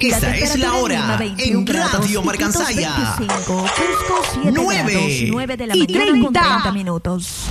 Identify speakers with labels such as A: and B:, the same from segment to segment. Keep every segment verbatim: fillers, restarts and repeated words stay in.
A: Esta es la hora en Radio Marcansaya.
B: nueve de la mañana con treinta minutos.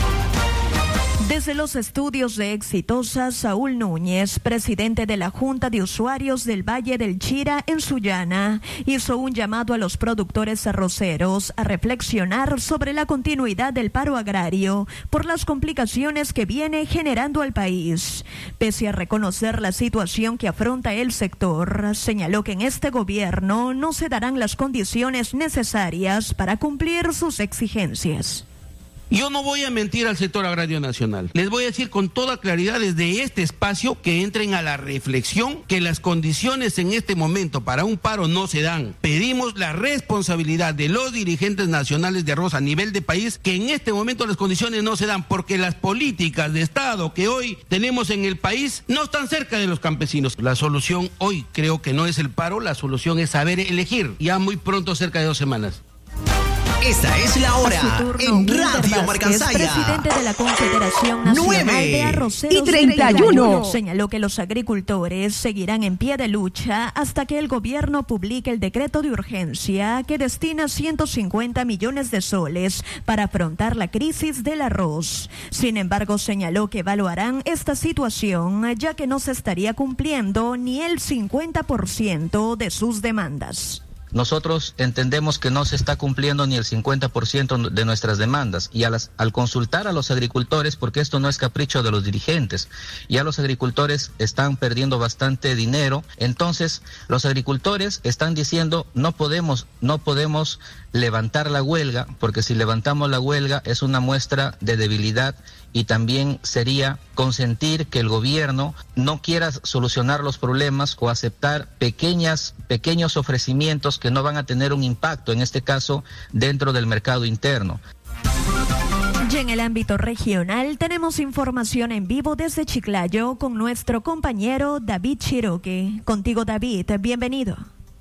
B: Desde los estudios de Exitosa, Saúl Núñez, presidente de la Junta de Usuarios del Valle del Chira en Sullana, hizo un llamado a los productores arroceros a reflexionar sobre la continuidad del paro agrario por las complicaciones que viene generando al país. Pese a reconocer la situación que afronta el sector, señaló que en este gobierno no se darán las condiciones necesarias para cumplir sus exigencias.
C: Yo no voy a mentir al sector agrario nacional. Les voy a decir con toda claridad desde este espacio que entren a la reflexión, que las condiciones en este momento para un paro no se dan. Pedimos la responsabilidad de los dirigentes nacionales de arroz a nivel de país, que en este momento las condiciones no se dan porque las políticas de Estado que hoy tenemos en el país no están cerca de los campesinos. La solución hoy creo que no es el paro, la solución es saber elegir, ya muy pronto, cerca de dos semanas.
A: Esta es la hora en Radio Marcansaya.
B: Presidente de la Confederación Nacional de Arroceros
D: y treinta y uno.
B: Señaló que los agricultores seguirán en pie de lucha hasta que el gobierno publique el decreto de urgencia que destina ciento cincuenta millones de soles para afrontar la crisis del arroz. Sin embargo, señaló que evaluarán esta situación ya que no se estaría cumpliendo ni el cincuenta por ciento de sus demandas.
E: Nosotros entendemos que no se está cumpliendo ni el cincuenta por ciento de nuestras demandas y a las, al consultar a los agricultores, porque esto no es capricho de los dirigentes, ya los agricultores están perdiendo bastante dinero, entonces los agricultores están diciendo no podemos, no podemos levantar la huelga, porque si levantamos la huelga es una muestra de debilidad y también sería consentir que el gobierno no quiera solucionar los problemas o aceptar pequeñas, pequeños ofrecimientos que no van a tener un impacto, en este caso, dentro del mercado interno.
B: Y en el ámbito regional tenemos información en vivo desde Chiclayo con nuestro compañero David Chiroque. Contigo, David, bienvenido.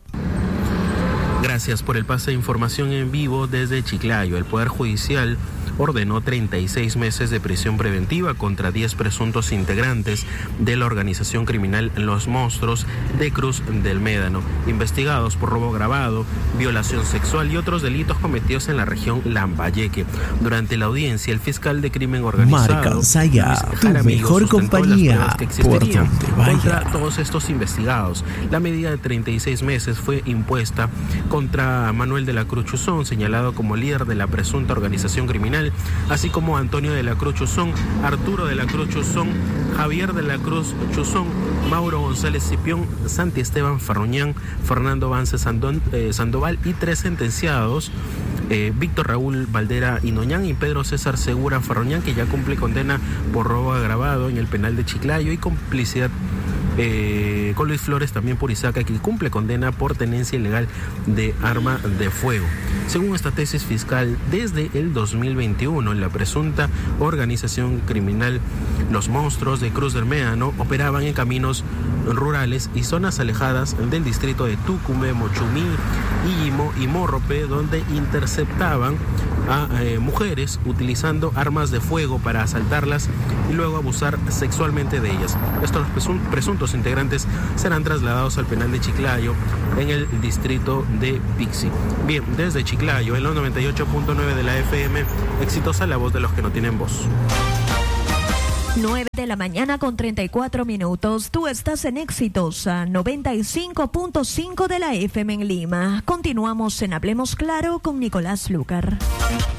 F: Gracias por el pase de información en vivo desde Chiclayo. El Poder Judicial ordenó treinta y seis meses de prisión preventiva contra diez presuntos integrantes de la organización criminal Los Monstruos de Cruz del Médano, investigados por robo agravado, violación sexual y otros delitos cometidos en la región Lambayeque. Durante la audiencia, el fiscal de crimen organizado,
A: Marcansaya, tu mejor compañía,
F: que existirían
A: por
F: contra todos estos investigados. La medida de treinta y seis meses fue impuesta contra Manuel de la Cruz Chuzón, señalado como líder de la presunta organización criminal, así como Antonio de la Cruz Chuzón, Arturo de la Cruz Chuzón, Javier de la Cruz Chuzón, Mauro González Cipión, Santi Esteban Farroñán, Fernando Vance Sandón, eh, Sandoval y tres sentenciados, eh, Víctor Raúl Valdera Inoñán y Pedro César Segura Farroñán, que ya cumple condena por robo agravado en el penal de Chiclayo y complicidad Eh, con Luis Flores también por Isaca, que cumple condena por tenencia ilegal de arma de fuego. Según esta tesis fiscal, desde el dos mil veintiuno, la presunta organización criminal Los Monstruos de Cruz del Médano operaban en caminos rurales y zonas alejadas del distrito de Tucumbe, Mochumí, Illimo y Morrope, donde interceptaban a eh, mujeres utilizando armas de fuego para asaltarlas y luego abusar sexualmente de ellas. Estos presun- presuntos integrantes serán trasladados al penal de Chiclayo en el distrito de Pixi. Bien, desde Chiclayo, en los noventa y ocho punto nueve de la F M, Exitosa, la voz de los que no tienen voz.
B: nueve de la mañana con treinta y cuatro minutos. Tú estás en Exitosa, noventa y cinco punto cinco de la F M en Lima. Continuamos en Hablemos Claro con Nicolás Lucar.